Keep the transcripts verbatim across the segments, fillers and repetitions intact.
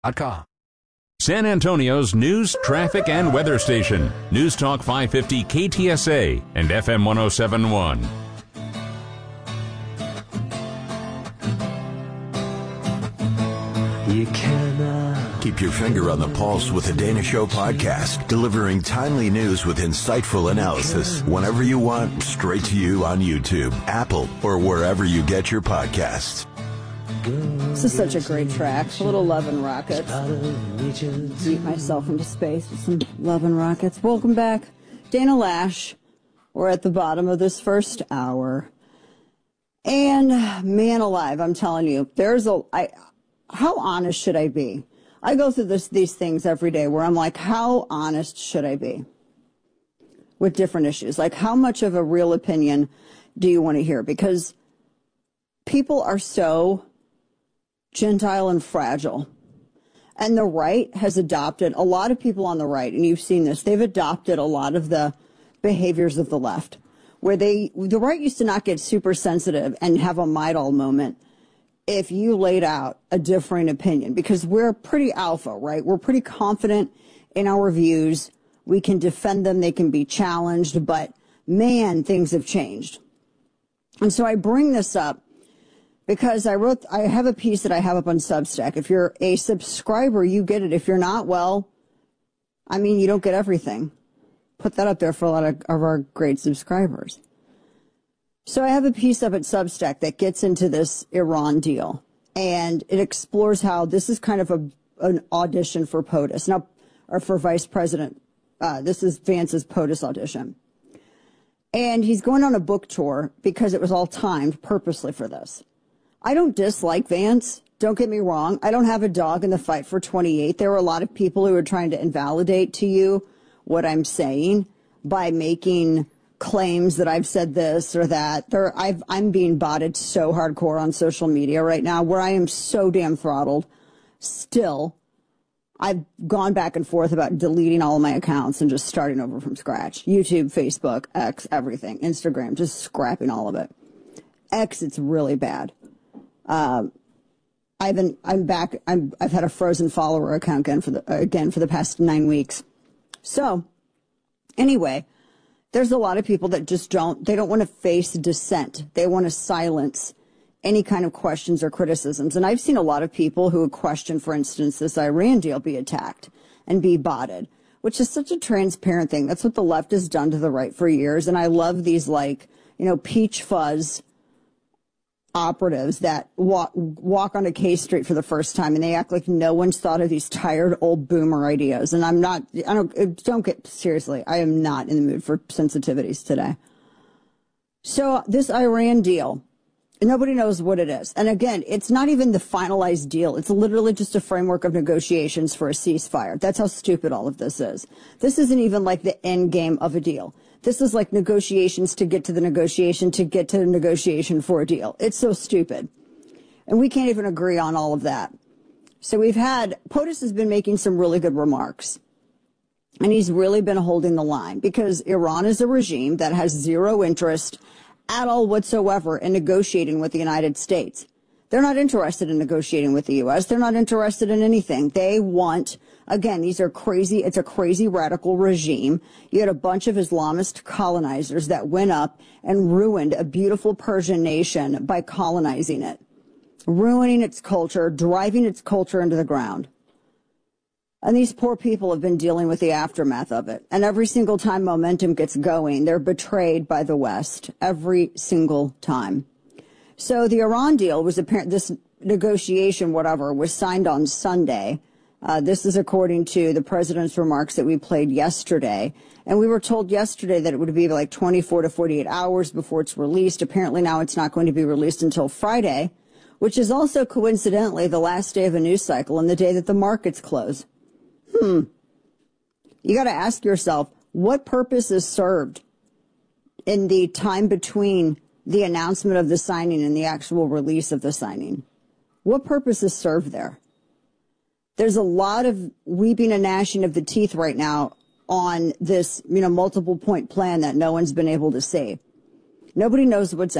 dot com. San Antonio's news, traffic, and weather station. News Talk five fifty K T S A and F M one oh seven point one. You cannot keep your finger on the pulse with the Dana Show podcast, delivering timely news with insightful analysis whenever you want, straight to you on YouTube, Apple, or wherever you get your podcasts. This is such a great track. A little Love and Rockets. Beat myself into space with some Love and Rockets. Welcome back. Dana Lash. We're at the bottom of this first hour. And man alive, I'm telling you, there's a, I, how honest should I be? I go through this, these things every day where I'm like, how honest should I be with different issues? Like, how much of a real opinion do you want to hear? Because people are so Gentile and fragile. And the right has adopted, a lot of people on the right, and you've seen this, they've adopted a lot of the behaviors of the left, where they, the right used to not get super sensitive and have a Maidal moment if you laid out a differing opinion, because we're pretty alpha, right? We're pretty confident in our views. We can defend them. They can be challenged, but man, things have changed. And so I bring this up because I wrote, I have a piece that I have up on Substack. If you're a subscriber, you get it. If you're not, well, I mean, you don't get everything. Put that up there for a lot of, of our great subscribers. So I have a piece up at Substack that gets into this Iran deal, and it explores how this is kind of a, an audition for POTUS, now, or for Vice President. Uh, this is Vance's POTUS audition. And he's going on a book tour because it was all timed purposely for this. I don't dislike Vance. Don't get me wrong. I don't have a dog in the fight for twenty-eight. There were a lot of people who are trying to invalidate to you what I'm saying by making claims that I've said this or that. There, I've, I'm being botted so hardcore on social media right now where I am so damn throttled. Still, I've gone back and forth about deleting all of my accounts and just starting over from scratch. YouTube, Facebook, X, everything. Instagram, just scrapping all of it. X, it's really bad. Uh, I've been, I'm back. I'm, I've had a frozen follower account again for the, again for the past nine weeks. So anyway, there's a lot of people that just don't, they don't want to face dissent. They want to silence any kind of questions or criticisms. And I've seen a lot of people who would question, for instance, this Iran deal be attacked and be botted, which is such a transparent thing. That's what the left has done to the right for years. And I love these, like, you know, peach fuzz operatives that walk, walk on a K Street for the first time and they act like no one's thought of these tired old boomer ideas. And I'm not, I don't, don't get, seriously, I am not in the mood for sensitivities today. So this Iran deal, nobody knows what it is. And again, it's not even the finalized deal. It's literally just a framework of negotiations for a ceasefire. That's how stupid all of this is. This isn't even like the end game of a deal. This is like negotiations to get to the negotiation to get to the negotiation for a deal. It's so stupid. And we can't even agree on all of that. So we've had, POTUS has been making some really good remarks. And he's really been holding the line because Iran is a regime that has zero interest at all whatsoever in negotiating with the United States. They're not interested in negotiating with the U S. They're not interested in anything. They want, again, these are crazy, it's a crazy radical regime. You had a bunch of Islamist colonizers that went up and ruined a beautiful Persian nation by colonizing it, ruining its culture, driving its culture into the ground. And these poor people have been dealing with the aftermath of it. And every single time momentum gets going, they're betrayed by the West. Every single time. So the Iran deal was apparent, this negotiation, whatever, was signed on Sunday. Uh, this is according to the president's remarks that we played yesterday. And we were told yesterday that it would be like twenty-four to forty-eight hours before it's released. Apparently now it's not going to be released until Friday, which is also coincidentally the last day of a news cycle and the day that the markets close. Hmm. You got to ask yourself, what purpose is served in the time between the announcement of the signing and the actual release of the signing? What purpose is served there? There's a lot of weeping and gnashing of the teeth right now on this, you know, multiple point plan that no one's been able to see. Nobody knows what's in it.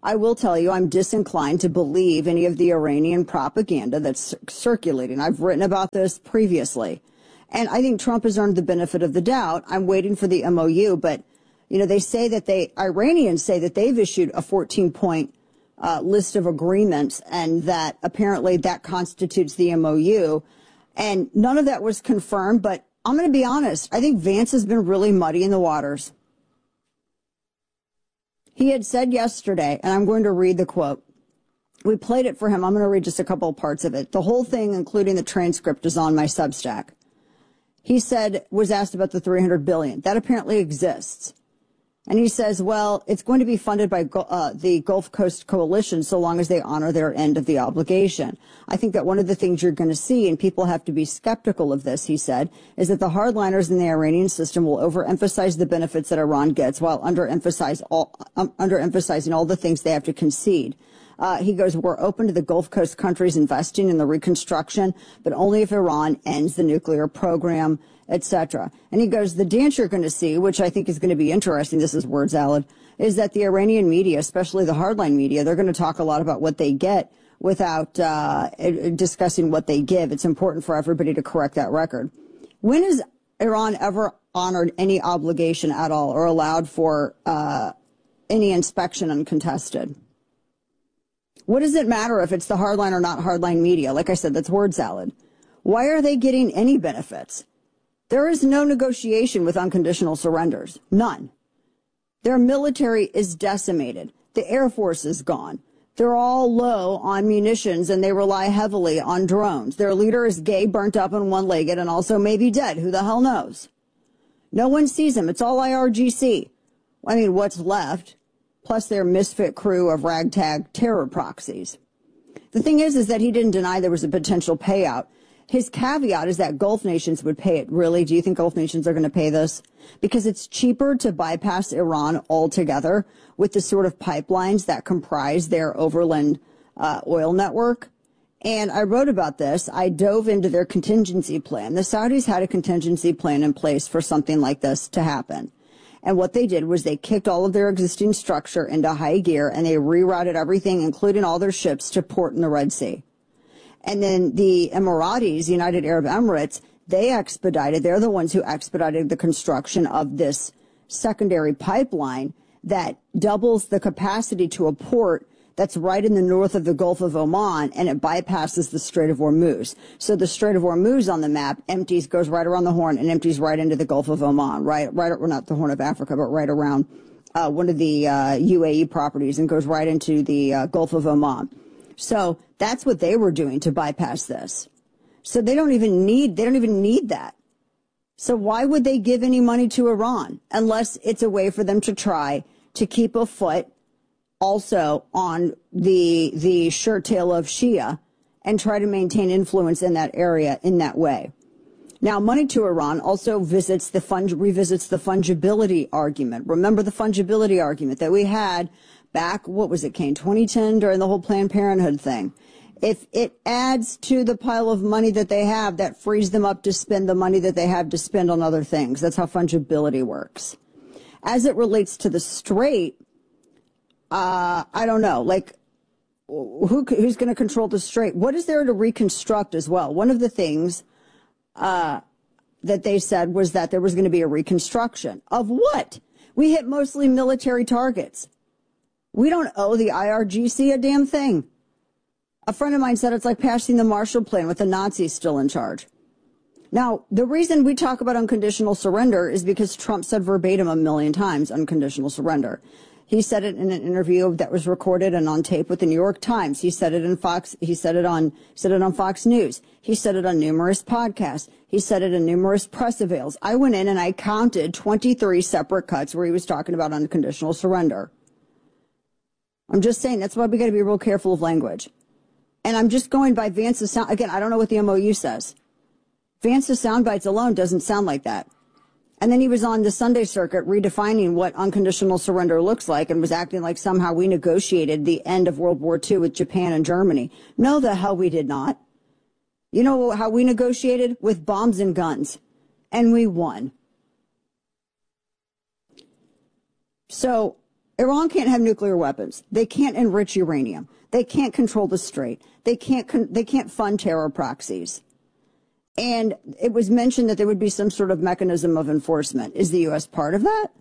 I will tell you, I'm disinclined to believe any of the Iranian propaganda that's circulating. I've written about this previously. And I think Trump has earned the benefit of the doubt. I'm waiting for the M O U, but, you know, they say that they, Iranians say that they've issued a fourteen point uh, list of agreements and that apparently that constitutes the M O U. And none of that was confirmed, but I'm going to be honest. I think Vance has been really muddy in the waters. He had said yesterday, and I'm going to read the quote. We played it for him. I'm going to read just a couple of parts of it. The whole thing, including the transcript, is on my Substack. He said, was asked about the three hundred billion dollars. That apparently exists. And he says, well, it's going to be funded by uh, the Gulf Coast Coalition so long as they honor their end of the obligation. I think that one of the things you're going to see, and people have to be skeptical of this, he said, is that the hardliners in the Iranian system will overemphasize the benefits that Iran gets while underemphasize all, um, underemphasizing all the things they have to concede. Uh, he goes, we're open to the Gulf Coast countries investing in the reconstruction, but only if Iran ends the nuclear program, et cetera. And he goes, the dance you're going to see, which I think is going to be interesting, this is word salad, is that the Iranian media, especially the hardline media, they're going to talk a lot about what they get without uh, discussing what they give. It's important for everybody to correct that record. When has Iran ever honored any obligation at all or allowed for uh, any inspection uncontested? What does it matter if it's the hardline or not hardline media? Like I said, that's word salad. Why are they getting any benefits? There is no negotiation with unconditional surrenders. None. Their military is decimated. The Air Force is gone. They're all low on munitions and they rely heavily on drones. Their leader is gay, burnt up and one-legged and also maybe dead. Who the hell knows? No one sees him. It's all I R G C. I mean, what's left? Plus their misfit crew of ragtag terror proxies. The thing is, is that he didn't deny there was a potential payout. His caveat is that Gulf nations would pay it. Really? Do you think Gulf nations are going to pay this? Because it's cheaper to bypass Iran altogether with the sort of pipelines that comprise their overland uh, oil network. And I wrote about this. I dove into their contingency plan. The Saudis had a contingency plan in place for something like this to happen. And what they did was they kicked all of their existing structure into high gear and they rerouted everything, including all their ships, to port in the Red Sea. And then the Emiratis, United Arab Emirates, they expedited, they're the ones who expedited the construction of this secondary pipeline that doubles the capacity to a port that's right in the north of the Gulf of Oman, and it bypasses the Strait of Hormuz. So the Strait of Hormuz on the map empties, goes right around the Horn and empties right into the Gulf of Oman, right, right, well, not the Horn of Africa, but right around uh, one of the uh, U A E properties and goes right into the uh, Gulf of Oman. So that's what they were doing to bypass this. So they don't even need, they don't even need that. So why would they give any money to Iran unless it's a way for them to try to keep a foot also on the the shirt tail of Shia and try to maintain influence in that area in that way. Now, money to Iran also visits the fund, revisits the fungibility argument. Remember the fungibility argument that we had back, what was it, Kane, twenty ten during the whole Planned Parenthood thing. If it adds to the pile of money that they have, that frees them up to spend the money that they have to spend on other things. That's how fungibility works. As it relates to the Strait, Uh, I don't know, like, who, who's going to control the Strait? What is there to reconstruct as well? One of the things uh, that they said was that there was going to be a reconstruction. Of what? We hit mostly military targets. We don't owe the I R G C a damn thing. A friend of mine said it's like passing the Marshall Plan with the Nazis still in charge. Now, the reason we talk about unconditional surrender is because Trump said verbatim a million times, unconditional surrender. He said it in an interview that was recorded and on tape with the New York Times. He said it in Fox. He said it on, said it on Fox News. He said it on numerous podcasts. He said it in numerous press avails. I went in and I counted twenty-three separate cuts where he was talking about unconditional surrender. I'm just saying that's why we got to be real careful of language. And I'm just going by Vance's sound. Again, I don't know what the M O U says. Vance's sound bites alone doesn't sound like that. And then he was on the Sunday circuit redefining what unconditional surrender looks like and was acting like somehow we negotiated the end of World War Two with Japan and Germany. No, the hell we did not. You know how we negotiated? With bombs and guns. And we won. So Iran can't have nuclear weapons. They can't enrich uranium. They can't control the Strait. They can't, con- they can't fund terror proxies. And it was mentioned that there would be some sort of mechanism of enforcement. Is the U S part of that?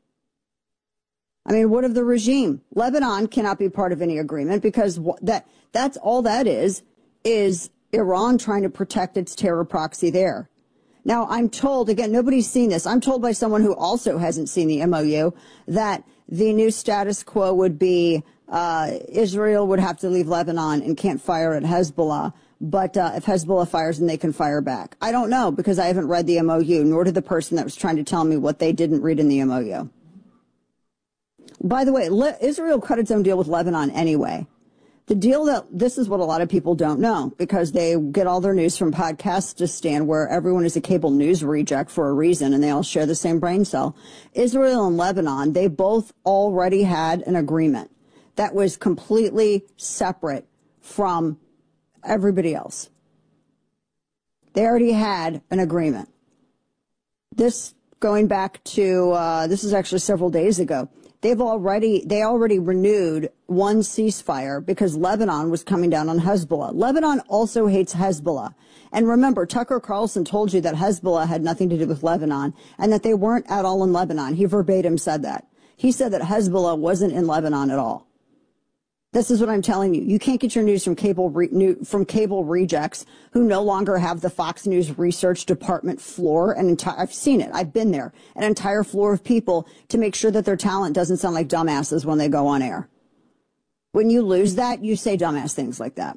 I mean, what of the regime? Lebanon cannot be part of any agreement because that that's all that is, is Iran trying to protect its terror proxy there. Now, I'm told, again, nobody's seen this. I'm told by someone who also hasn't seen the M O U that the new status quo would be uh, Israel would have to leave Lebanon and can't fire at Hezbollah. But uh, if Hezbollah fires, then they can fire back. I don't know because I haven't read the M O U, nor did the person that was trying to tell me what they didn't read in the M O U. By the way, Le- Israel cut its own deal with Lebanon anyway. The deal that this is what a lot of people don't know because they get all their news from Podcastistan where everyone is a cable news reject for a reason and they all share the same brain cell. Israel and Lebanon, they both already had an agreement that was completely separate from everybody else. They already had an agreement. This going back to, uh, this is actually several days ago. They've already, they already renewed one ceasefire because Lebanon was coming down on Hezbollah. Lebanon also hates Hezbollah. And remember, Tucker Carlson told you that Hezbollah had nothing to do with Lebanon and that they weren't at all in Lebanon. He verbatim said that. He said that Hezbollah wasn't in Lebanon at all. This is what I'm telling you. You can't get your news from cable re- new, from cable rejects who no longer have the Fox News research department floor. And enti- I've seen it. I've been there. An entire floor of people to make sure that their talent doesn't sound like dumbasses when they go on air. When you lose that, you say dumbass things like that.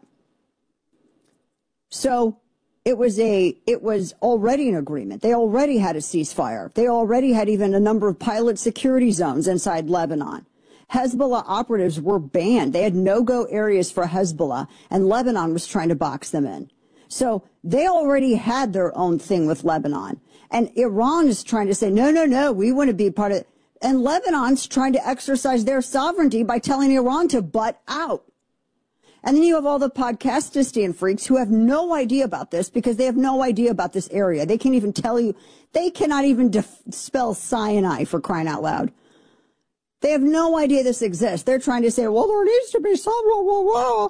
So it was a, it was already an agreement. They already had a ceasefire. They already had even a number of pilot security zones inside Lebanon. Hezbollah operatives were banned. They had no-go areas for Hezbollah, and Lebanon was trying to box them in. So they already had their own thing with Lebanon. And Iran is trying to say, no, no, no, we want to be part of it. And Lebanon's trying to exercise their sovereignty by telling Iran to butt out. And then you have all the Podcastistan freaks who have no idea about this because they have no idea about this area. They can't even tell you. They cannot even def- spell Sinai for crying out loud. They have no idea this exists. They're trying to say, well, there needs to be some, blah, blah, blah.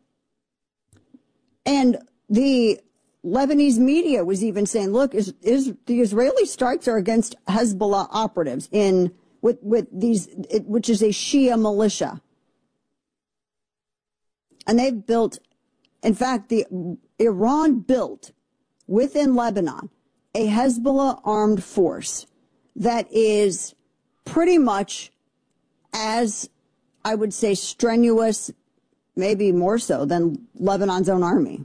And the Lebanese media was even saying, look, is, is the Israeli strikes are against Hezbollah operatives in with, with these, it, which is a Shia militia. And they've built, in fact, the Iran built within Lebanon a Hezbollah armed force that is pretty much as, I would say, strenuous, maybe more so than Lebanon's own army.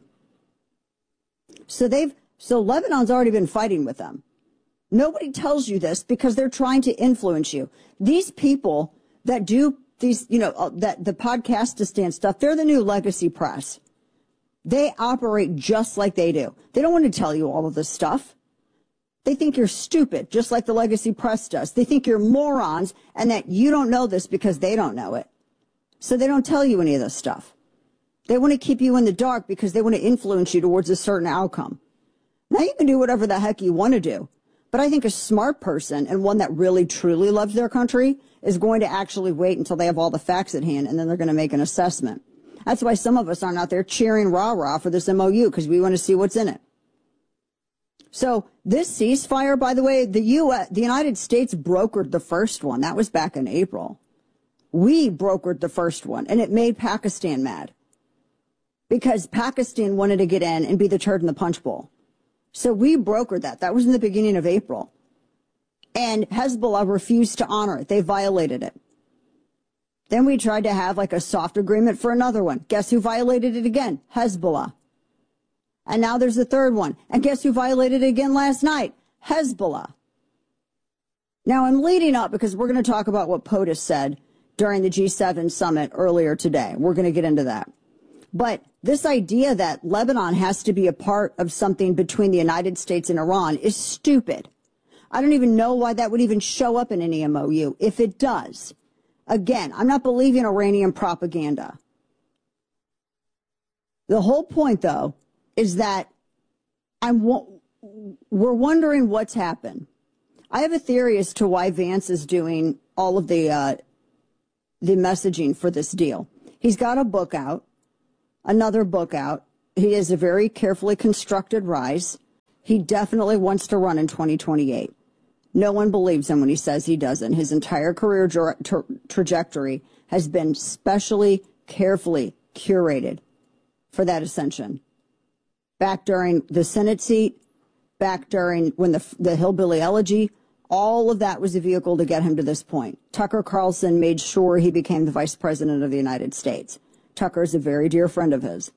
So they've, so Lebanon's already been fighting with them. Nobody tells you this because they're trying to influence you. These people that do these, you know, uh, that the Podcastistan stuff, they're the new legacy press. They operate just like they do. They don't want to tell you all of this stuff. They think you're stupid, just like the legacy press does. They think you're morons and that you don't know this because they don't know it. So they don't tell you any of this stuff. They want to keep you in the dark because they want to influence you towards a certain outcome. Now you can do whatever the heck you want to do. But I think a smart person and one that really truly loves their country is going to actually wait until they have all the facts at hand and then they're going to make an assessment. That's why some of us aren't out there cheering rah-rah for this M O U because we want to see what's in it. So this ceasefire, by the way, the U S, the United States brokered the first one. That was back in April. We brokered the first one, and it made Pakistan mad because Pakistan wanted to get in and be the turd in the punch bowl. So we brokered that. That was in the beginning of April. And Hezbollah refused to honor it. They violated it. Then we tried to have like a soft agreement for another one. Guess who violated it again? Hezbollah. And now there's the third one. And guess who violated it again last night? Hezbollah. Now I'm leading up because we're going to talk about what POTUS said during the G seven summit earlier today. We're going to get into that. But this idea that Lebanon has to be a part of something between the United States and Iran is stupid. I don't even know why that would even show up in any M O U. If it does, again, I'm not believing Iranian propaganda. The whole point, though, is that I'm we're wondering what's happened. I have a theory as to why Vance is doing all of the uh, the messaging for this deal. He's got a book out, another book out. He has a very carefully constructed rise. He definitely wants to run in twenty twenty-eight. No one believes him when he says he doesn't. His entire career tra- tra- trajectory has been specially, carefully curated for that ascension. Back during the Senate seat, back during when the, the Hillbilly Elegy, all of that was a vehicle to get him to this point. Tucker Carlson made sure he became the vice president of the United States. Tucker is a very dear friend of his.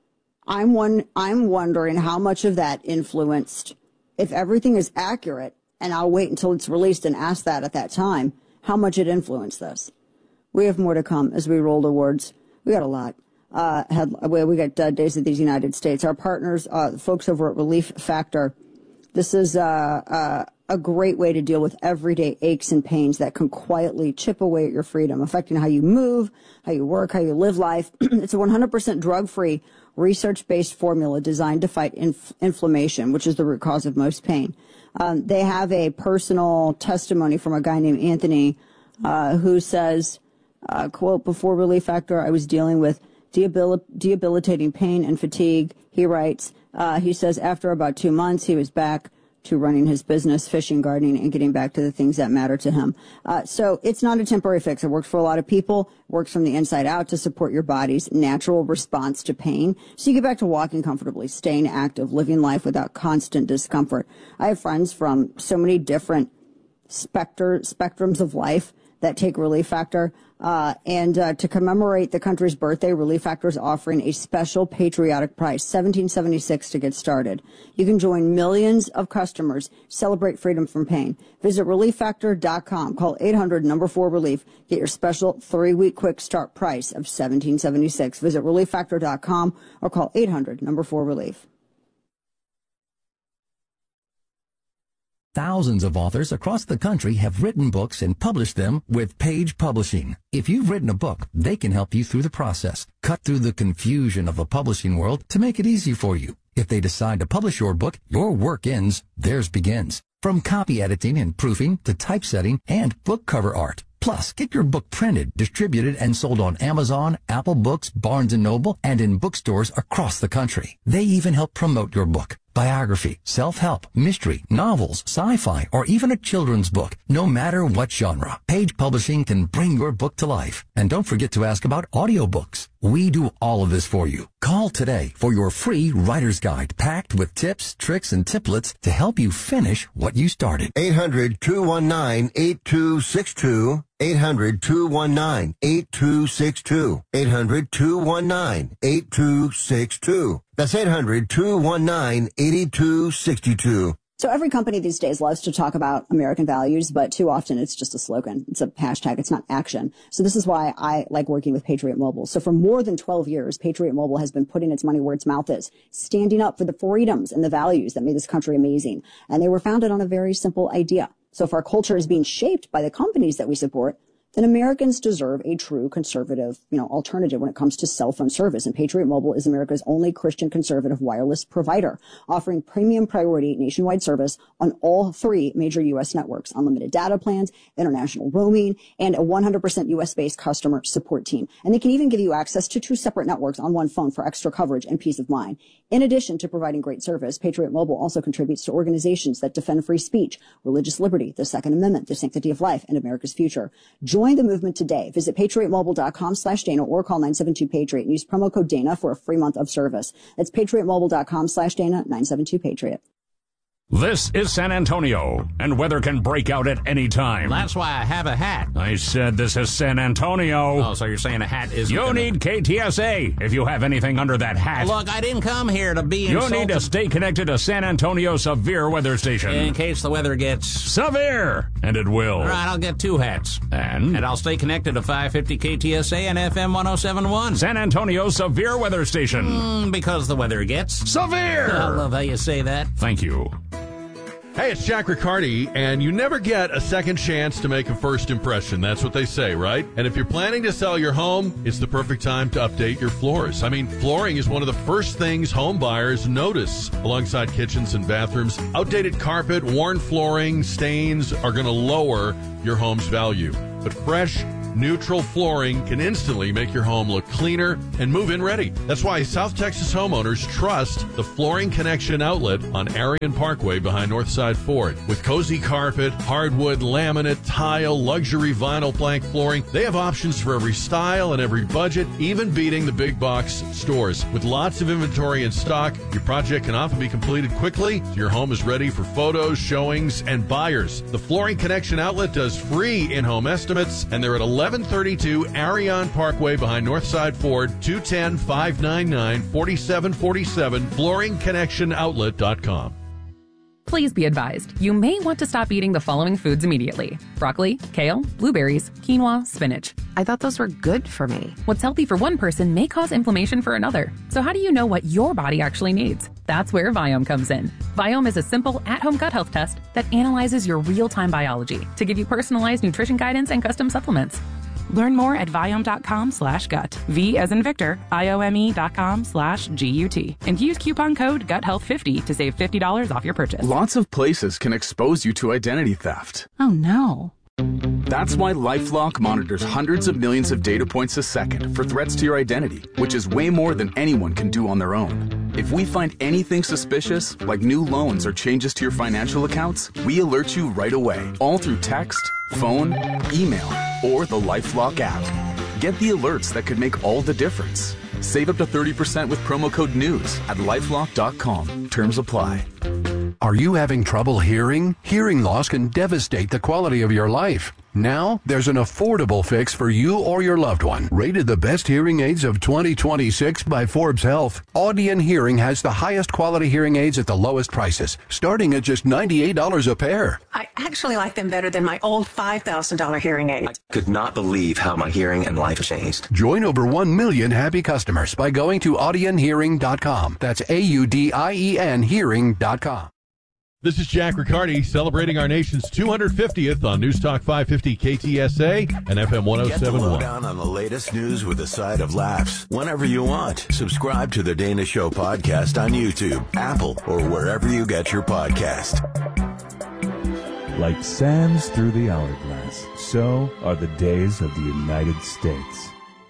I'm one, I'm wondering how much of that influenced, if everything is accurate, and I'll wait until it's released and ask that at that time, how much it influenced this. We have more to come as we roll towards. We got a lot. Uh, had, we got uh, Days of these United States. Our partners, uh, folks over at Relief Factor. This is uh, uh, a great way to deal with everyday aches and pains that can quietly chip away at your freedom, affecting how you move, how you work, how you live life. It's a one hundred percent drug-free, research-based formula designed to fight inf- inflammation, which is the root cause of most pain. Um, they have a personal testimony from a guy named Anthony uh, who says, uh, quote, before Relief Factor, I was dealing with debil- debilitating pain and fatigue. He writes, uh, he says after about two months, he was back to running his business, fishing, gardening, and getting back to the things that matter to him. Uh, so it's not a temporary fix. It works for a lot of people. It works from the inside out to support your body's natural response to pain. So you get back to walking comfortably, staying active, living life without constant discomfort. I have friends from so many different specter, spectrums of life that take Relief Factor. Uh, and uh, to commemorate the country's birthday, Relief Factor is offering a special patriotic price, seventeen seventy-six to get started. You can join millions of customers, celebrate freedom from pain. Visit relief factor dot com. Call eight hundred number four relief. Get your special three-week quick start price of seventeen seventy-six. Visit relief factor dot com or call eight hundred number four relief. Thousands of authors across the country have written books and published them with Page Publishing. If you've written a book, they can help you through the process, cut through the confusion of the publishing world to make it easy for you. If they decide to publish your book, your work ends, theirs begins. From copy editing and proofing to typesetting and book cover art. Plus, get your book printed, distributed, and sold on Amazon, Apple Books, Barnes and Noble, and in bookstores across the country. They even help promote your book. Biography, self-help, mystery, novels, sci-fi, or even a children's book. No matter what genre, Page Publishing can bring your book to life. And don't forget to ask about audiobooks. We do all of this for you. Call today for your free writer's guide packed with tips, tricks, and tiplets to help you finish what you started. eight hundred two one nine eight two six two. eight hundred two one nine eight two six two. eight hundred two one nine eight two six two. That's eight hundred two one nine eight two six two. So every company these days loves to talk about American values, but too often it's just a slogan. It's a hashtag. It's not action. So this is why I like working with Patriot Mobile. So for more than twelve years, Patriot Mobile has been putting its money where its mouth is, standing up for the freedoms and the values that made this country amazing. And they were founded on a very simple idea. So if our culture is being shaped by the companies that we support, then Americans deserve a true conservative, you know, alternative when it comes to cell phone service. And Patriot Mobile is America's only Christian conservative wireless provider, offering premium priority nationwide service on all three major U S networks, unlimited data plans, international roaming, and a one hundred percent U S-based customer support team. And they can even give you access to two separate networks on one phone for extra coverage and peace of mind. In addition to providing great service, Patriot Mobile also contributes to organizations that defend free speech, religious liberty, the Second Amendment, the sanctity of life, and America's future. Join the movement today. Visit patriot mobile dot com slash Dana or call nine seven two Patriot and use promo code Dana for a free month of service. That's patriot mobile dot com slash Dana, nine seven two Patriot. This is San Antonio, and weather can break out at any time. That's why I have a hat. I said this is San Antonio. Oh, so you're saying a hat isn't You gonna... need K T S A if you have anything under that hat. Look, I didn't come here to be You insulted. need to stay connected to San Antonio Severe Weather Station. In case the weather gets... Severe! And it will. All right, I'll get two hats. And? And I'll stay connected to five fifty K T S A and F M one oh seven point one. San Antonio Severe Weather Station. Mm, because the weather gets... Severe! I love how you say that. Thank you. Hey, it's Jack Riccardi, and you never get a second chance to make a first impression. That's what they say, right? And if you're planning to sell your home, it's the perfect time to update your floors. I mean, flooring is one of the first things home buyers notice alongside kitchens and bathrooms. Outdated carpet, worn flooring, stains are going to lower your home's value. But fresh, neutral flooring can instantly make your home look cleaner and move-in ready. That's why South Texas homeowners trust the Flooring Connection outlet on Arion Parkway behind Northside Ford. With cozy carpet, hardwood, laminate, tile, luxury vinyl plank flooring, they have options for every style and every budget, even beating the big box stores. With lots of inventory in stock, your project can often be completed quickly, so your home is ready for photos, showings, and buyers. The Flooring Connection outlet does free in-home estimates, and they're at eleven thirty-two Arion Parkway behind Northside Ford, two one zero, five nine nine, four seven four seven, flooring connection outlet dot com. Please be advised, you may want to stop eating the following foods immediately. Broccoli, kale, blueberries, quinoa, spinach. I thought those were good for me. What's healthy for one person may cause inflammation for another. So how do you know what your body actually needs? That's where Viome comes in. Viome is a simple at-home gut health test that analyzes your real-time biology to give you personalized nutrition guidance and custom supplements. Learn more at Viome.com slash gut. V as in Victor, I-O-M-E dot com slash G-U-T. And use coupon code gut health fifty to save fifty dollars off your purchase. Lots of places can expose you to identity theft. Oh no. That's why LifeLock monitors hundreds of millions of data points a second for threats to your identity, which is way more than anyone can do on their own. If we find anything suspicious, like new loans or changes to your financial accounts, we alert you right away, all through text, phone, email, or the LifeLock app. Get the alerts that could make all the difference. Save up to thirty percent with promo code NEWS at lifelock dot com. Terms apply. Are you having trouble hearing? Hearing loss can devastate the quality of your life. Now, there's an affordable fix for you or your loved one. Rated the best hearing aids of twenty twenty-six by Forbes Health, Audion Hearing has the highest quality hearing aids at the lowest prices, starting at just ninety-eight dollars a pair. I actually like them better than my old five thousand dollars hearing aid. I could not believe how my hearing and life changed. Join over one million happy customers by going to audion hearing dot com. That's A U D I E N hearing dot com. This is Jack Riccardi celebrating our nation's two hundred fiftieth on News Talk five fifty K T S A and F M one oh seven point one. Get the lowdown on the latest news with a side of laughs whenever you want. Subscribe to the Dana Show podcast on YouTube, Apple, or wherever you get your podcast. Like sands through the hourglass, so are the days of the United States.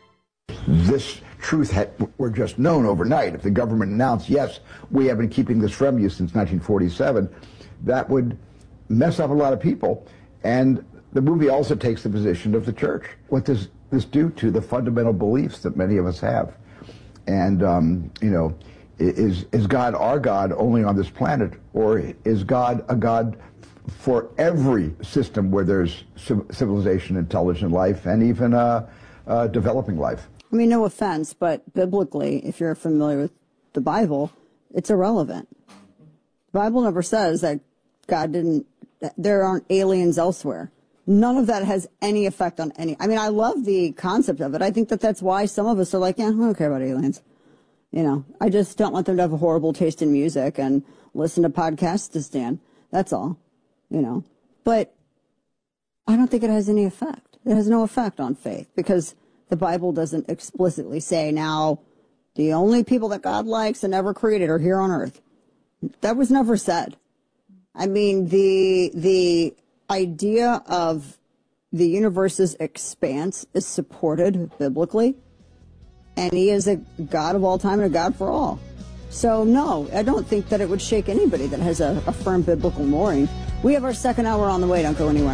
This truth had, were just known overnight. If the government announced, yes, we have been keeping this from you since nineteen forty-seven, that would mess up a lot of people. And the movie also takes the position of the church. What does this do to the fundamental beliefs that many of us have? And, um, you know, is, is God our God only on this planet? Or is God a God for every system where there's civilization, intelligent life, and even uh, uh, developing life? I mean, no offense, but biblically, if you're familiar with the Bible, it's irrelevant. The Bible never says that God didn't, that there aren't aliens elsewhere. None of that has any effect on any, I mean, I love the concept of it. I think that that's why some of us are like, yeah, I don't care about aliens. You know, I just don't want them to have a horrible taste in music and listen to podcasts to stand. That's all, you know. But I don't think it has any effect. It has no effect on faith because the Bible doesn't explicitly say, now, the only people that God likes and ever created are here on earth. That was never said. I mean, the the idea of the universe's expanse is supported biblically, and he is a God of all time and a God for all. So, no, I don't think that it would shake anybody that has a, a firm biblical mooring. We have our second hour on the way. Don't go anywhere.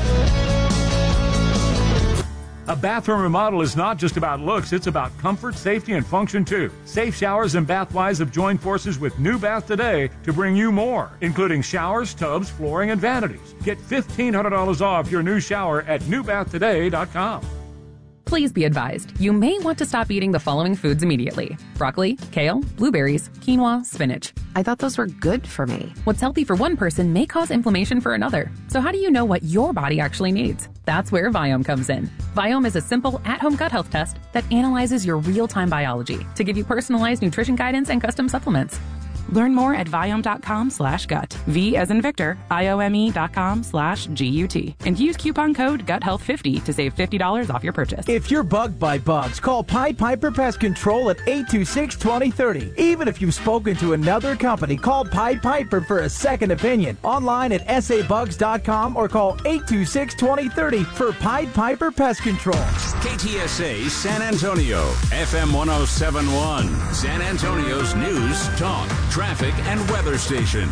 A bathroom remodel is not just about looks, it's about comfort, safety, and function too. Safe Showers and Bathwise have joined forces with New Bath Today to bring you more, including showers, tubs, flooring, and vanities. Get fifteen hundred dollars off your new shower at new bath today dot com. Please be advised, you may want to stop eating the following foods immediately. Broccoli, kale, blueberries, quinoa, spinach. I thought those were good for me. What's healthy for one person may cause inflammation for another. So how do you know what your body actually needs? That's where Viome comes in. Viome is a simple at-home gut health test that analyzes your real-time biology to give you personalized nutrition guidance and custom supplements. Learn more at Viome.com slash gut. V as in Victor, I-O-M-E dot com slash G-U-T. And use coupon code gut health fifty to save fifty dollars off your purchase. If you're bugged by bugs, call Pied Piper Pest Control at eight two six, two zero three zero. Even if you've spoken to another company, call Pied Piper for a second opinion. Online at S A bugs dot com or call eight two six, two zero three zero for Pied Piper Pest Control. K T S A San Antonio, F M one oh seven point one, San Antonio's news, talk, traffic, and weather station.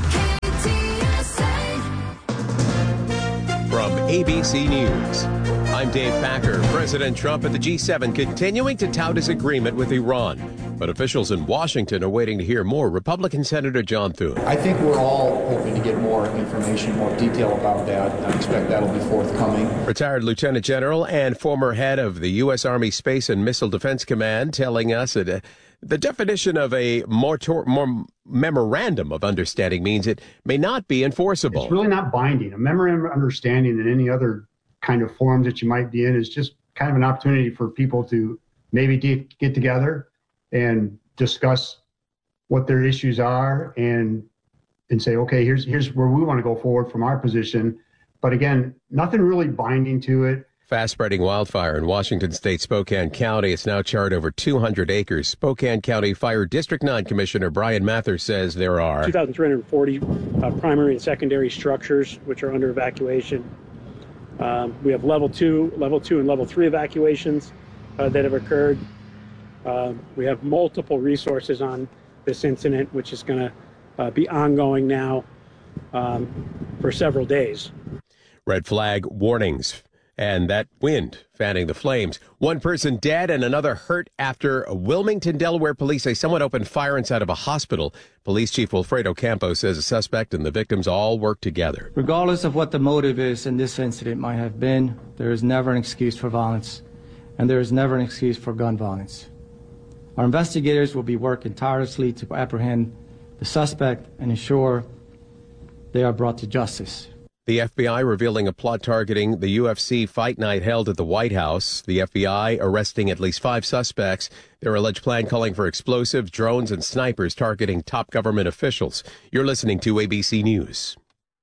From A B C News, I'm Dave Packer. President Trump at the G seven continuing to tout his agreement with Iran. But officials in Washington are waiting to hear more. Republican Senator John Thune. I think we're all hoping to get more information, more detail about that. I expect that'll be forthcoming. Retired Lieutenant General and former head of the U S. Army Space and Missile Defense Command telling us that uh, the definition of a mortor- more memorandum of understanding means it may not be enforceable. It's really not binding. A memorandum of understanding than any other kind of forums that you might be in is just kind of an opportunity for people to maybe de- get together and discuss what their issues are and and say, okay, here's here's where we want to go forward from our position. But again, nothing really binding to it. Fast-spreading wildfire in Washington State, Spokane County. It's now charred over two hundred acres. Spokane County Fire District nine Commissioner Brian Mather says there are two thousand three hundred forty uh, primary and secondary structures which are under evacuation. Um, we have level two, level two, and level three evacuations uh, that have occurred. Uh, we have multiple resources on this incident, which is going to uh, be ongoing now um, for several days. Red flag warnings and that wind fanning the flames. One person dead and another hurt after Wilmington, Delaware police say someone opened fire inside of a hospital. Police Chief Wilfredo Campos says the suspect and the victims all work together. Regardless of what the motive is in this incident might have been, there is never an excuse for violence, and there is never an excuse for gun violence. Our investigators will be working tirelessly to apprehend the suspect and ensure they are brought to justice. The F B I revealing a plot targeting the U F C fight night held at the White House. The F B I arresting at least five suspects. Their alleged plan calling for explosives, drones, and snipers targeting top government officials. You're listening to A B C News.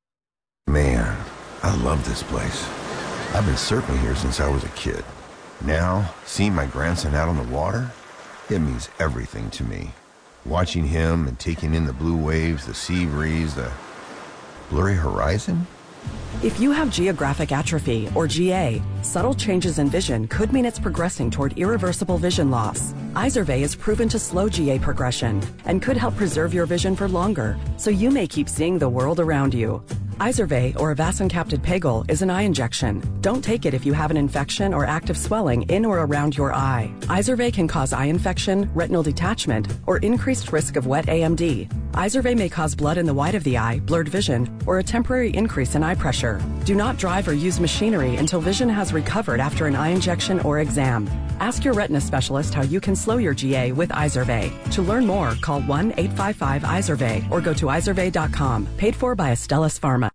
Man, I love this place. I've been surfing here since I was a kid. Now, seeing my grandson out on the water, it means everything to me. Watching him and taking in the blue waves, the sea breeze, the blurry horizon. If you have geographic atrophy, or G A, subtle changes in vision could mean it's progressing toward irreversible vision loss. Izervay is proven to slow G A progression and could help preserve your vision for longer, so you may keep seeing the world around you. Izervay, or avacincaptad pegol, is an eye injection. Don't take it if you have an infection or active swelling in or around your eye. Izervay can cause eye infection, retinal detachment, or increased risk of wet A M D. Izervay may cause blood in the white of the eye, blurred vision, or a temporary increase in eye pressure. Do not drive or use machinery until vision has recovered after an eye injection or exam. Ask your retina specialist how you can slow your G A with Izervay. To learn more, call one eight five five Izervay or go to izervay dot com. Paid for by Astellas Pharma.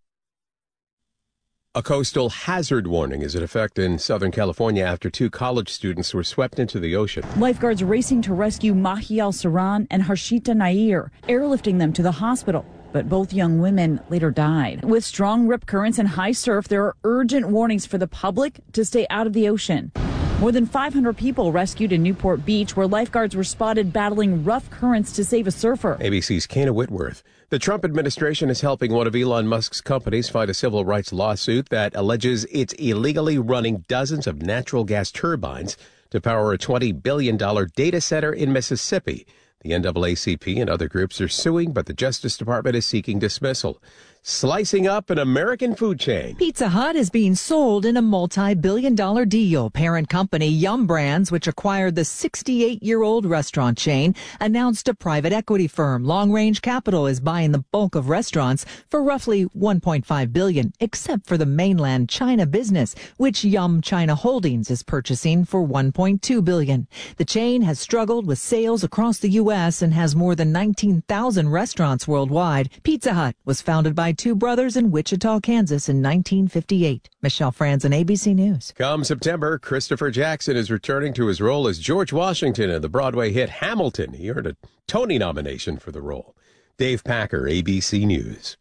A coastal hazard warning is in effect in Southern California after two college students were swept into the ocean. Lifeguards racing to rescue Mahi Al-Saran and Harshita Nair, airlifting them to the hospital. But both young women later died. With strong rip currents and high surf, there are urgent warnings for the public to stay out of the ocean. More than five hundred people rescued in Newport Beach, where lifeguards were spotted battling rough currents to save a surfer. A B C's Kana Whitworth. The Trump administration is helping one of Elon Musk's companies fight a civil rights lawsuit that alleges it's illegally running dozens of natural gas turbines to power a twenty billion dollars data center in Mississippi. The N double A C P and other groups are suing, but the Justice Department is seeking dismissal. Slicing up an American food chain. Pizza Hut is being sold in a multi-billion dollar deal. Parent company Yum Brands, which acquired the sixty-eight-year-old restaurant chain, announced a private equity firm, Long Range Capital, is buying the bulk of restaurants for roughly one point five billion dollars, except for the mainland China business, which Yum China Holdings is purchasing for one point two billion dollars. The chain has struggled with sales across the U S and has more than nineteen thousand restaurants worldwide. Pizza Hut was founded by two brothers in Wichita, Kansas in nineteen fifty-eight. Michelle Franzen, A B C News. Come September, Christopher Jackson is returning to his role as George Washington in the Broadway hit Hamilton. He earned a Tony nomination for the role. Dave Packer, A B C News.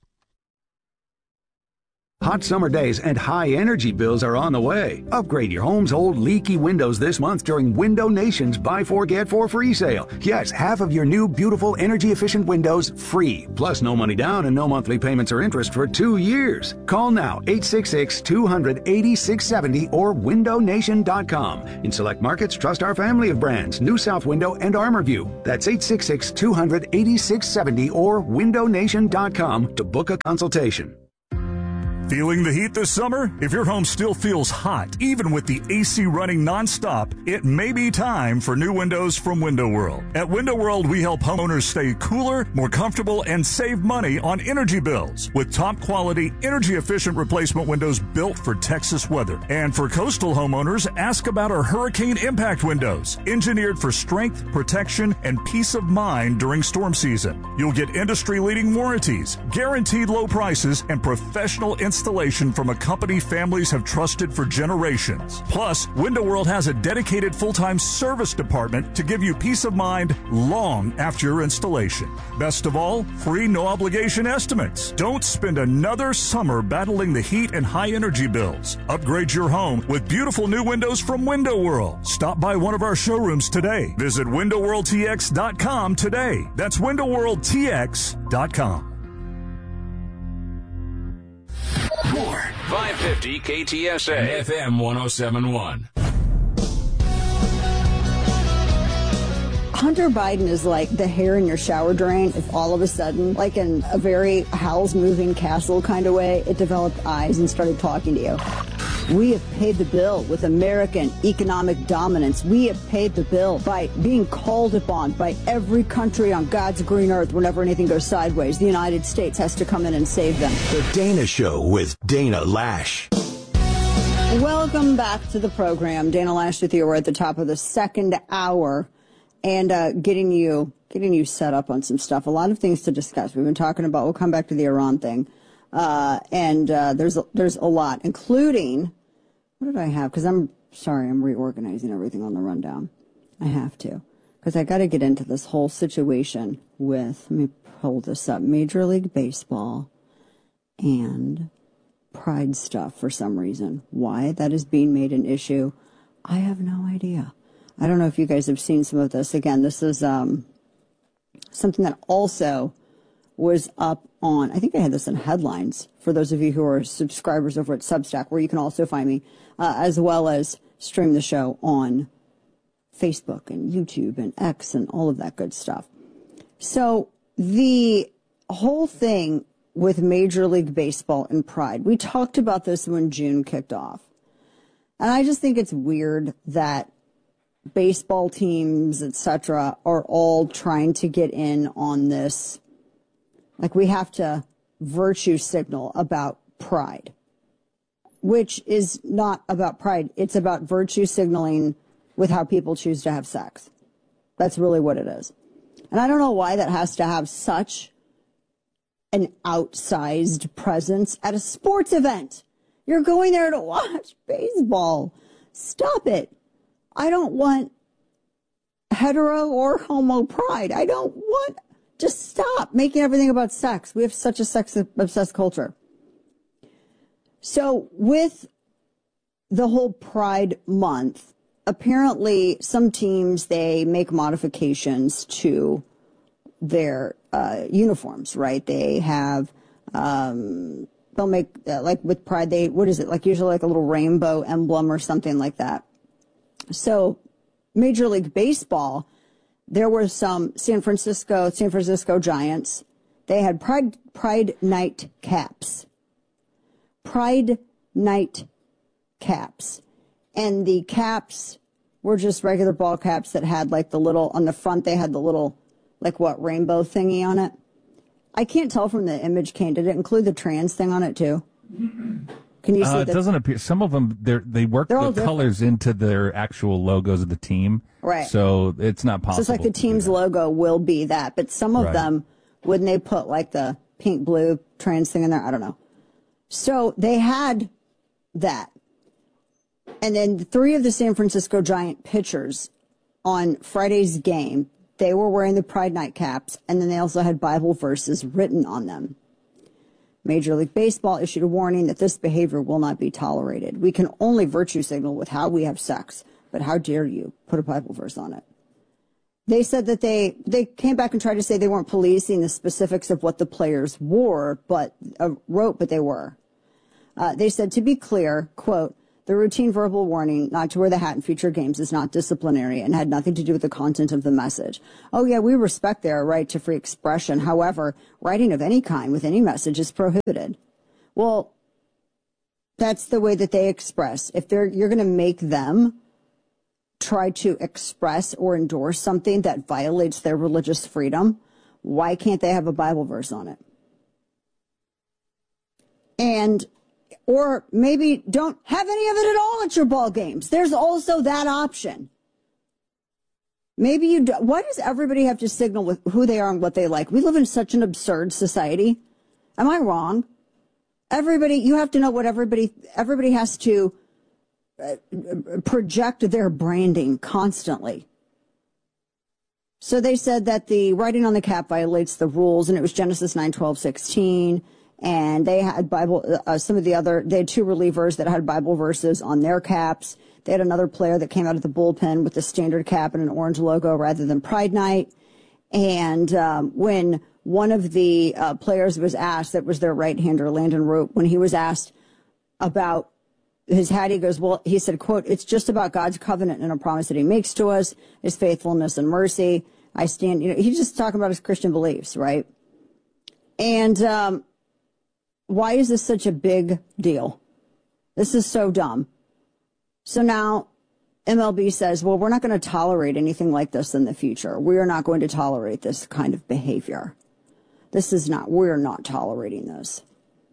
Hot summer days and high energy bills are on the way. Upgrade your home's old leaky windows this month during Window Nation's Buy Four Get Four free sale. Yes, half of your new beautiful energy efficient windows free. Plus no money down and no monthly payments or interest for two years. Call now eight six six, two hundred, eighty-six seventy or window nation dot com. In select markets, trust our family of brands, New South Window and ArmorView. That's eight six six, two hundred, eighty-six seventy or window nation dot com to book a consultation. Feeling the heat this summer? If your home still feels hot, even with the A C running nonstop, it may be time for new windows from Window World. At Window World, we help homeowners stay cooler, more comfortable, and save money on energy bills with top quality, energy efficient replacement windows built for Texas weather. And for coastal homeowners, ask about our hurricane impact windows, engineered for strength, protection, and peace of mind during storm season. You'll get industry leading warranties, guaranteed low prices, and professional installation installation from a company families have trusted for generations. Plus, Window World has a dedicated full-time service department to give you peace of mind long after your installation. Best of all, free no-obligation estimates. Don't spend another summer battling the heat and high energy bills. Upgrade your home with beautiful new windows from Window World. Stop by one of our showrooms today. Visit window world t x dot com today. That's window world t x dot com. More five fifty K T S A F M one oh seven point one. Hunter Biden is like the hair in your shower drain if all of a sudden, like in a very Howl's Moving Castle kind of way, it developed eyes and started talking to you. We have paid the bill with American economic dominance. We have paid the bill by being called upon by every country on God's green earth whenever anything goes sideways. The United States has to come in and save them. The Dana Show with Dana Lash. Welcome back to the program. Dana Lash with you. We're at the top of the second hour and uh, getting you getting you set up on some stuff. A lot of things to discuss. We've been talking about, we'll come back to the Iran thing. Uh, and uh, there's a, there's a lot, including, what did I have? Because I'm sorry, I'm reorganizing everything on the rundown. I have to, because I got to get into this whole situation with, let me pull this up, Major League Baseball and Pride stuff for some reason. Why that is being made an issue, I have no idea. I don't know if you guys have seen some of this. Again, this is um, something that also was up on, I think I had this in headlines for those of you who are subscribers over at Substack, where you can also find me, uh, as well as stream the show on Facebook and YouTube and X and all of that good stuff. So the whole thing with Major League Baseball and Pride, we talked about this when June kicked off. And I just think it's weird that baseball teams, et cetera, are all trying to get in on this. Like, we have to virtue signal about pride, which is not about pride. It's about virtue signaling with how people choose to have sex. That's really what it is. And I don't know why that has to have such an outsized presence at a sports event. You're going there to watch baseball. Stop it. I don't want hetero or homo pride. I don't want... Just stop making everything about sex. We have such a sex-obsessed culture. So with the whole Pride Month, apparently some teams, they make modifications to their uh, uniforms, right? They have, um, they'll make, uh, like with Pride, they, what is it? Like usually like a little rainbow emblem or something like that. So Major League Baseball, there were some San Francisco, San Francisco Giants. They had Pride, Pride Night caps. Pride Night caps. And the caps were just regular ball caps that had like the little, on the front they had the little, like what, rainbow thingy on it. I can't tell from the image, Kane. Did it include the trans thing on it too? Can you see uh, that? It doesn't appear. Some of them, they work the colors into their actual logos of the team. Right. So it's not possible. So it's like the team's logo will be that. But some of Right. them, wouldn't they put like the pink, blue trans thing in there? I don't know. So they had that. And then three of the San Francisco Giant pitchers on Friday's game, They were wearing the Pride Night caps, and then they also had Bible verses written on them. Major League Baseball issued a warning that this behavior will not be tolerated. We can only virtue signal with how we have sex, but how dare you put a Bible verse on it? They said that they, they came back and tried to say they weren't policing the specifics of what the players wore, but uh, wrote, but they were. Uh, they said, to be clear, quote, the routine verbal warning not to wear the hat in future games is not disciplinary and had nothing to do with the content of the message. Oh, yeah, we respect their right to free expression. However, writing of any kind with any message is prohibited. Well, that's the way that they express. If they're, you're going to make them try to express or endorse something that violates their religious freedom, why can't they have a Bible verse on it? And or maybe don't have any of it at all at your ball games. There's also that option. Maybe you do. Why does everybody have to signal with who they are and what they like? We live in such an absurd society. Am I wrong? Everybody, you have to know what everybody, everybody has to uh, project their branding constantly. So they said that the writing on the cap violates the rules, and it was Genesis nine, twelve, sixteen. And they had Bible, uh, some of the other, they had two relievers that had Bible verses on their caps. They had another player that came out of the bullpen with the standard cap and an orange logo rather than Pride Night. And um, when one of the uh, players was asked, that was their right-hander, Landon Roop, when he was asked about his hat, he goes, well, he said, quote, it's just about God's covenant and a promise that he makes to us, his faithfulness and mercy. I stand, you know, he's just talking about his Christian beliefs, right? And, um, why is this such a big deal? This is so dumb. So now M L B says, well, we're not going to tolerate anything like this in the future. We are not going to tolerate this kind of behavior. This is not, we're not tolerating this.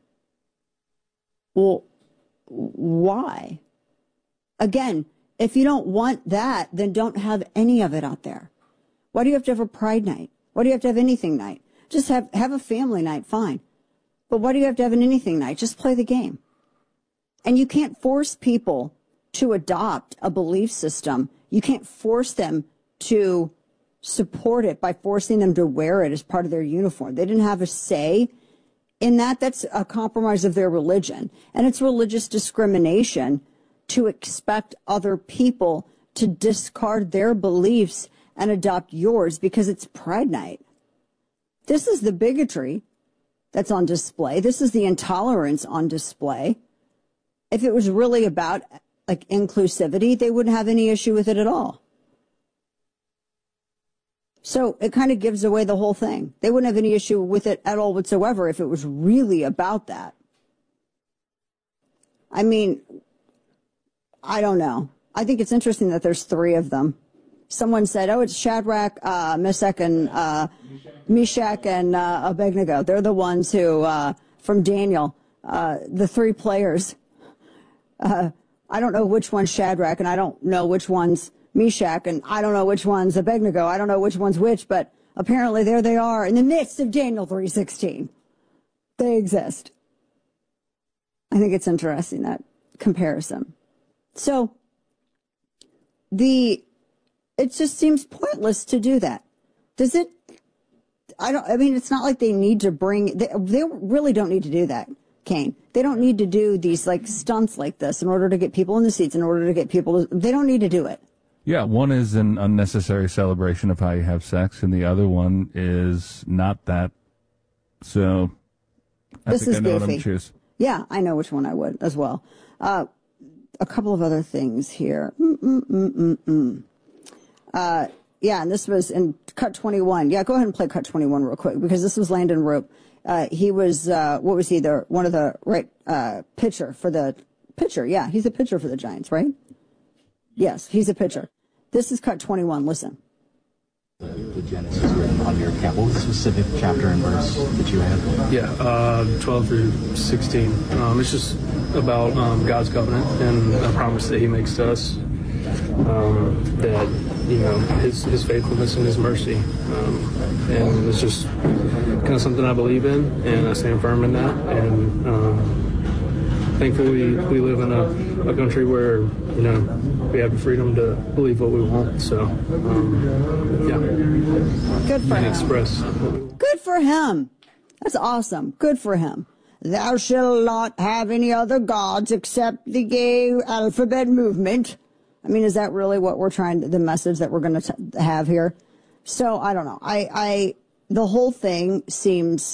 Well, why? Again, if you don't want that, then don't have any of it out there. Why do you have to have a Pride Night? Why do you have to have anything night? Just have, have a family night, fine. But why do you have to have an anything night? Just play the game. And you can't force people to adopt a belief system. You can't force them to support it by forcing them to wear it as part of their uniform. They didn't have a say in that. That's a compromise of their religion. And it's religious discrimination to expect other people to discard their beliefs and adopt yours because it's Pride Night. This is the bigotry that's on display. This is the intolerance on display. If it was really about like inclusivity, they wouldn't have any issue with it at all. So it kind of gives away the whole thing. They wouldn't have any issue with it at all whatsoever if it was really about that. I mean, I don't know. I think it's interesting that there's three of them. Someone said, oh, it's Shadrach, uh, Meshach, and, uh, Meshach and, uh, Abednego. They're the ones who, uh, from Daniel, uh, the three players. Uh, I don't know which one's Shadrach, and I don't know which one's Meshach, and I don't know which one's Abednego. I don't know which one's which, but apparently there they are in the midst of Daniel three sixteen. They exist. I think it's interesting, that comparison. So, the, it just seems pointless to do that. Does it? I don't, I mean, it's not like they need to bring, they, they really don't need to do that, Kane. They don't need to do these like stunts like this in order to get people in the seats, in order to get people to, they don't need to do it. Yeah, one is an unnecessary celebration of how you have sex, and the other one is not that. So, I this think is I know goofy. what I'm choose. Yeah, I know which one I would as well. Uh, a couple of other things here. Mm-mm-mm-mm-mm. Uh, yeah, and this was in cut twenty-one. Yeah, go ahead and play cut twenty-one real quick, because this was Landon Roop. Uh, he was, uh, what was he, the, one of the right, uh, pitcher for the, pitcher, yeah, he's a pitcher for the Giants, right? Yes, he's a pitcher. This is cut twenty-one, listen. The Genesis written on your cap. What was the specific chapter and verse that you have? Yeah, uh, twelve through sixteen. Um, it's just about um, God's covenant and a promise that he makes to us, um, that, you know, his, his faithfulness and his mercy. Um, and it's just kind of something I believe in, and I stand firm in that. And um, thankfully, we live in a, a country where, you know, we have the freedom to believe what we want. So, um, yeah. Good for and him. Express. Good for him. That's awesome. Good for him. Thou shalt not have any other gods except the gay alphabet movement. I mean, is that really what we're trying to, the message that we're going to have here? So, I don't know. I, I, the whole thing seems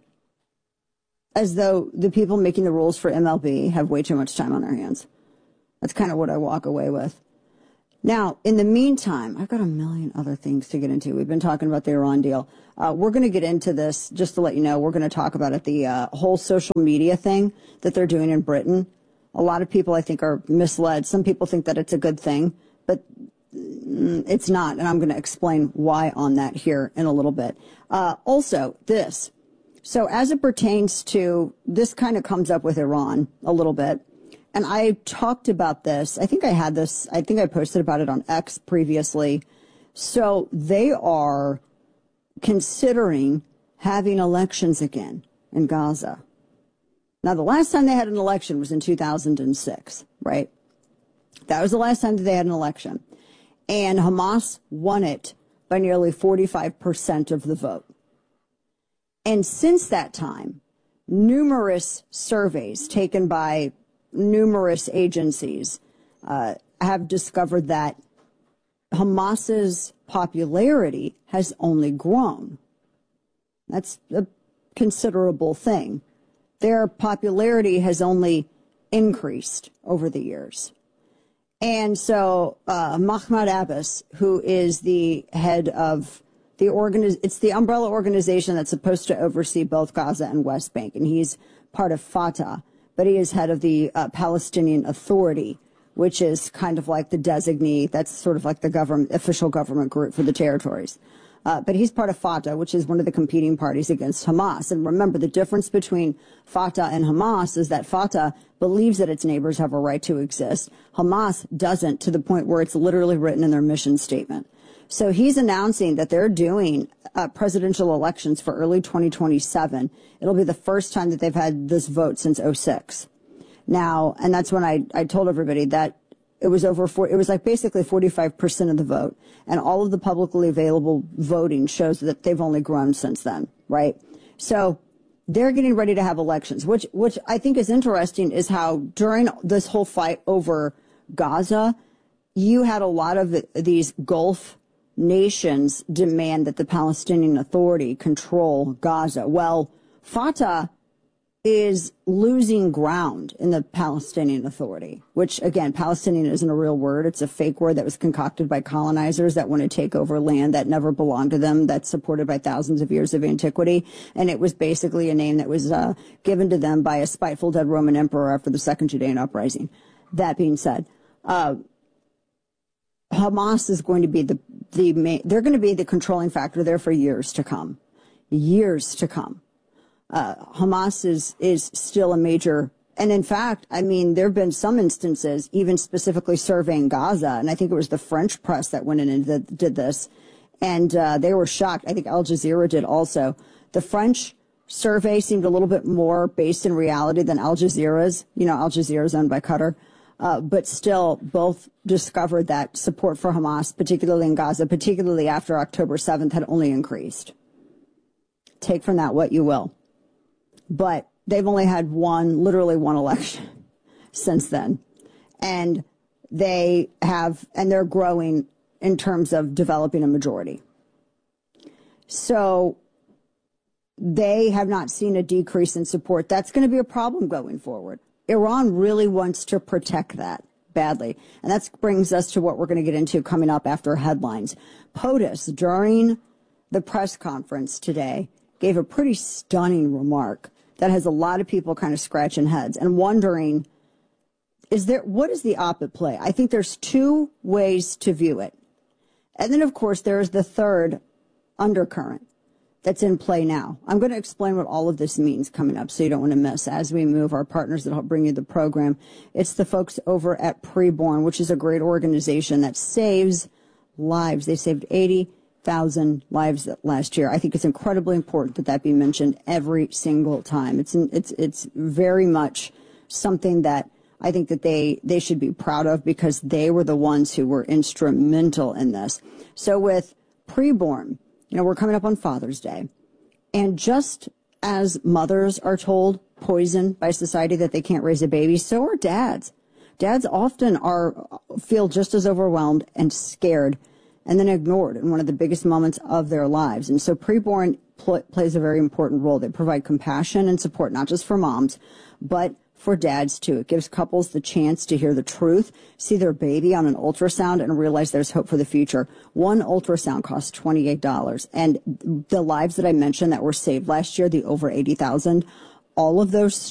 as though the people making the rules for M L B have way too much time on their hands. That's kind of what I walk away with. Now, in the meantime, I've got a million other things to get into. We've been talking about the Iran deal. Uh, we're going to get into this, just to let you know, we're going to talk about it, the uh, whole social media thing that they're doing in Britain. A lot of people, I think, are misled. Some people think that it's a good thing, but it's not, and I'm going to explain why on that here in a little bit. Uh, also, this. So as it pertains to, this kind of comes up with Iran a little bit. And I talked about this. I think I had this. I think I posted about it on X previously. So they are considering having elections again in Gaza. Now, the last time they had an election was in two thousand six, right? That was the last time that they had an election. And Hamas won it by nearly forty-five percent of the vote. And since that time, numerous surveys taken by numerous agencies uh, have discovered that Hamas's popularity has only grown. That's a considerable thing. Their popularity has only increased over the years. And so uh, Mahmoud Abbas, who is the head of the organiz- it's the umbrella organization that's supposed to oversee both Gaza and West Bank, and he's part of Fatah, but he is head of the uh, Palestinian Authority, which is kind of like the designee. That's sort of like the government, official government group for the territories. Uh, but he's part of Fatah, which is one of the competing parties against Hamas. And remember, the difference between Fatah and Hamas is that Fatah believes that its neighbors have a right to exist. Hamas doesn't, to the point where it's literally written in their mission statement. So he's announcing that they're doing uh, presidential elections for early twenty twenty-seven. It'll be the first time that they've had this vote since oh six. Now, and that's when I, I told everybody that it was over four, it was like basically forty-five percent of the vote. And all of the publicly available voting shows that they've only grown since then, right? So they're getting ready to have elections, which, which I think is interesting is how during this whole fight over Gaza, you had a lot of the, these Gulf nations demand that the Palestinian Authority control Gaza. Well, Fatah is losing ground in the Palestinian Authority, which, again, Palestinian isn't a real word. It's a fake word that was concocted by colonizers that want to take over land that never belonged to them, that's supported by thousands of years of antiquity. And it was basically a name that was uh, given to them by a spiteful dead Roman emperor after the Second Judean Uprising. That being said, uh, Hamas is going to be the, the main, they're going to be the controlling factor there for years to come. Years to come. Uh, Hamas is, is still a major, and in fact, I mean, there have been some instances, even specifically surveying Gaza, and I think it was the French press that went in and did, did this, and uh, they were shocked. I think Al Jazeera did also. The French survey seemed a little bit more based in reality than Al Jazeera's. You know, Al Jazeera is owned by Qatar. Uh, but still, both discovered that support for Hamas, particularly in Gaza, particularly after October seventh, had only increased. Take from that what you will. But they've only had one, literally one election since then. And they have, and they're growing in terms of developing a majority. So they have not seen a decrease in support. That's going to be a problem going forward. Iran really wants to protect that badly. And that brings us to what we're going to get into coming up after headlines. POTUS, during the press conference today, gave a pretty stunning remark that has a lot of people kind of scratching heads and wondering, is there, what is the op-ed play? I think there's two ways to view it. And then, of course, there's the third undercurrent that's in play now. I'm going to explain what all of this means coming up so you don't want to miss as we move our partners that help bring you the program. It's the folks over at Preborn, which is a great organization that saves lives. They saved eighty thousand lives last year. I think it's incredibly important that that be mentioned every single time. It's it's it's very much something that I think that they, they should be proud of because they were the ones who were instrumental in this. So with preborn, you know, we're coming up on Father's Day. And just as mothers are told poison by society that they can't raise a baby, so are dads. Dads often are feel just as overwhelmed and scared and then ignored in one of the biggest moments of their lives. And so preborn pl- plays a very important role. They provide compassion and support, not just for moms, but for dads too. It gives couples the chance to hear the truth, see their baby on an ultrasound, and realize there's hope for the future. One ultrasound costs twenty-eight dollars. And the lives that I mentioned that were saved last year, the over eighty thousand, all of those